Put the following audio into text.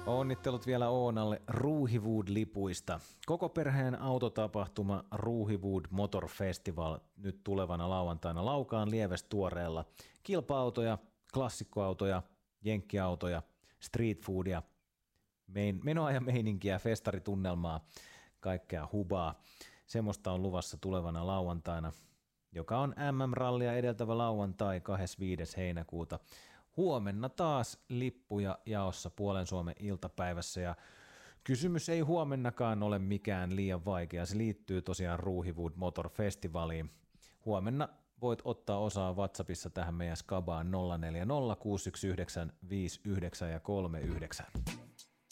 Onnittelut vielä Oonalle Ruuhiwood-lipuista. Koko perheen autotapahtuma Ruuhiwood Motor Festival nyt tulevana lauantaina Laukaan Lievestuoreella. Kilpa-autoja, klassikkoautoja, jenkkiautoja, street foodia, menoa ja meininkiä, festaritunnelmaa, kaikkea hubaa. Semmoista on luvassa tulevana lauantaina, joka on MM-rallia edeltävä lauantai 25. heinäkuuta. Huomenna taas lippuja jaossa Puolen Suomen iltapäivässä ja kysymys ei huomennakaan ole mikään liian vaikea. Se liittyy tosiaan Ruuhiwood Motor Festivaliin. Huomenna voit ottaa osaa WhatsAppissa tähän meidän skabaan 040 619 59 ja 39.